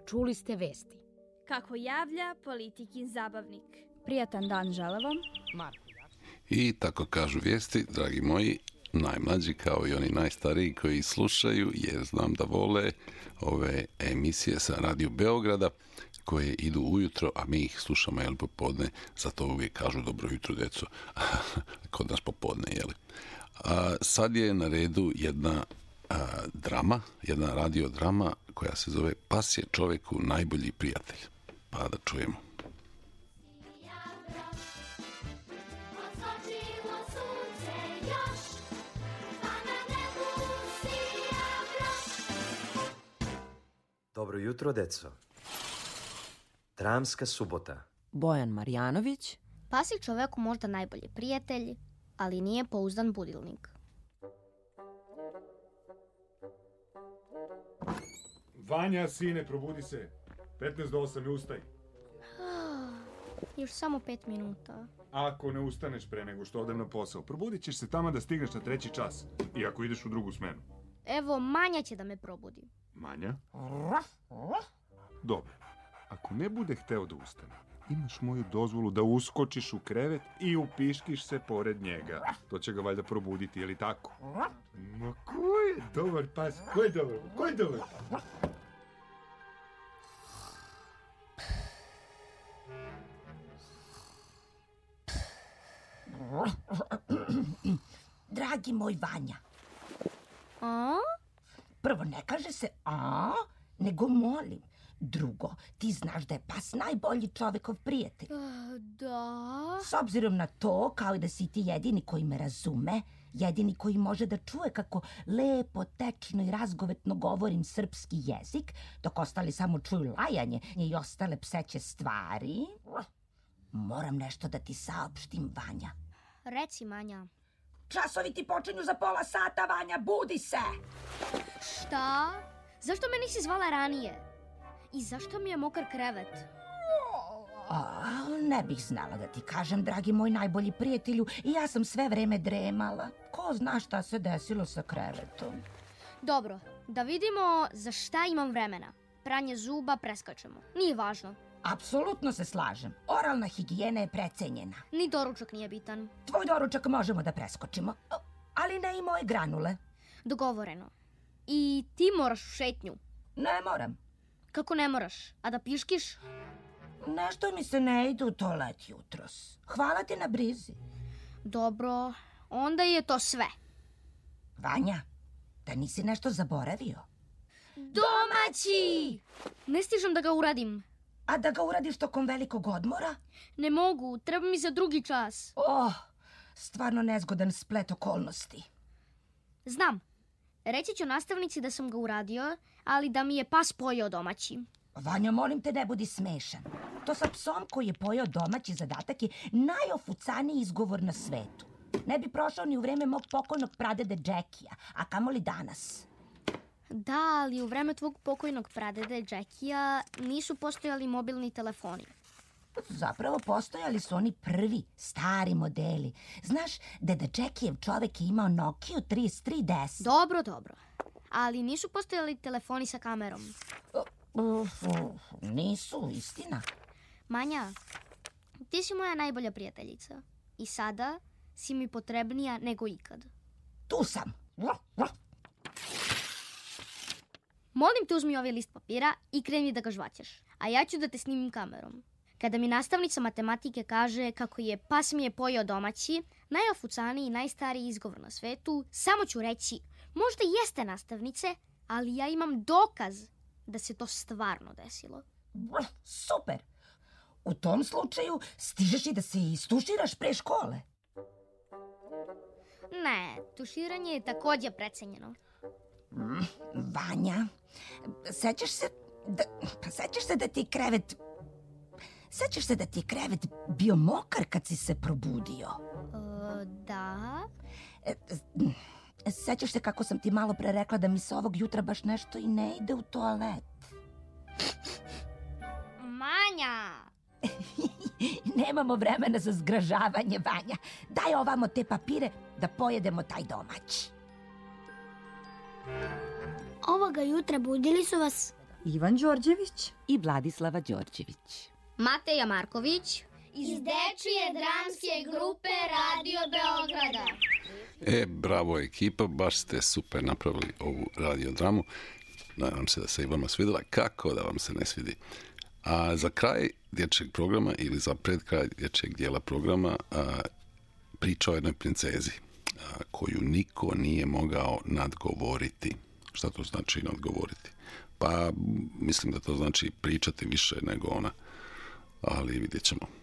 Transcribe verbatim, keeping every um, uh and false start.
čuli ste vesti. Kako javlja Politikin zabavnik. Prijatan dan žele vam. Marko. I tako kažu vijesti, dragi moji, najmlađi kao i oni najstariji koji slušaju, jer znam da vole ove emisije sa Radio Beograda koje idu ujutro, a mi ih slušamo jel, popodne, zato uvijek kažu dobro jutro, deco, kod nas popodne, jel? A sad je na redu jedna a, drama, jedna radio drama koja se zove Pas je čoveku najbolji prijatelj. Pa da čujemo. Dobro jutro, deco. Dramska subota. Bojan Marjanović. Pas je čoveku možda najbolji prijatelj, ali nije pouzdan budilnik. Vanja, sine, probudi se. petnaest do osam, ustaj. Još samo pet minuta. Ako ne ustaneš pre nego što odem na posao, probudit ćeš se tamo da stigneš na treći čas. I ako ideš u drugu smenu. Evo, Manja će da me probudi. Manja? Dobro. Ako ne bude hteo da ustane, imaš moju dozvolu da uskočiš u krevet i upiškiš se pored njega. To će ga valjda probuditi, je li tako? Ma ko je dobar pas? Ko je dobar? Ko je dobar? Dragi moj Vanja. A? Prvo, ne kaže se a, nego molim. Drugo, ti znaš da je pas najbolji čovekov prijatelj. Da. S obzirom na to, kao i da si ti jedini koji me razume, jedini koji može da čuje kako lepo, tečno i razgovetno govorim srpski jezik, dok ostali samo čuju lajanje i ostale pseće stvari, moram nešto da ti saopštim, Vanja. Reci, Manja. Časovi ti počinju za pola sata, Vanja, budi se! Šta? Zašto me nisi zvala ranije? I zašto mi je mokar krevet? A, ne bih znala da ti kažem, dragi moj najbolji prijatelju, i ja sam sve vreme dremala. Ko zna šta se desilo sa krevetom? Dobro, da vidimo za šta imam vremena. Pranje zuba preskačemo. Nije važno. Apsolutno se slažem. Oralna higijena je precenjena. Ni doručak nije bitan. Tvoj doručak možemo da preskočimo, ali ne i moje granule. Dogovoreno. I ti moraš u šetnju. Ne moram. Kako ne moraš? A da piškiš? Nešto mi se ne ide u toalet jutros. Hvala ti na brizi. Dobro, onda je to sve. Vanja, da nisi nešto zaboravio? Domaći! Ne stižem da ga uradim. A da ga uradiš tokom velikog odmora? Ne mogu, treba mi za drugi čas. Oh, stvarno nezgodan splet okolnosti. Znam. Reći ću nastavnici da sam ga uradio, ali da mi je pas pojeo domaći. Vanja, molim te, ne budi smešan. To sa psom koji je pojeo domaći zadatak je najofucaniji izgovor na svetu. Ne bi prošao ni u vreme mog pokojnog pradede Jackija, a kamoli danas. Da, ali u vreme tvog pokojnog pradede Jackija nisu postojali mobilni telefoni. Zapravo postojali su oni prvi, stari modeli. Znaš, deda Jackijev čovek je imao Nokia trideset tri deset. Dobro, dobro. Ali nisu postojali telefoni sa kamerom. Nisu, istina. Manja, ti si moja najbolja prijateljica. I sada si mi potrebnija nego ikad. Tu sam. Molim te, uzmi ovaj list papira i kreni da ga žvaćeš. A ja ću da te snimim kamerom. Kada mi nastavnica matematike kaže kako je pas mi je pojeo domaći, najofucaniji i najstariji izgovor na svetu, samo ću reći, možda jeste nastavnice, ali ja imam dokaz da se to stvarno desilo. Super! U tom slučaju stižeš i da se istuširaš pre škole. Ne, tuširanje je takođe precenjeno. Mm, Vanja, sećaš se da, pa sećaš se da ti krevet... Sećaš se da ti je krevet bio mokar kad si se probudio? E, da. E, sećaš se kako sam ti malo pre rekla da mi se ovog jutra baš nešto i ne ide u toalet? Manja! Nemamo vremena za zgražavanje, Vanja. Daj ovamo te papire da pojedemo taj domaći. Ovoga jutra budili su vas? Ivan Đorđević i Vladislava Đorđević. Mateja Marković iz dečije dramske grupe Radio Beograda. E, bravo ekipa, baš ste super napravili ovu radiodramu. Nadam se da se i vama svidjela. Kako da vam se ne svidi? A za kraj dječjeg programa ili za predkraj dječjeg dijela programa a, priča o jednoj princezi a, koju niko nije mogao nadgovoriti. Šta to znači nadgovoriti? Pa mislim da to znači pričati više nego ona, ali vidjet ćemo.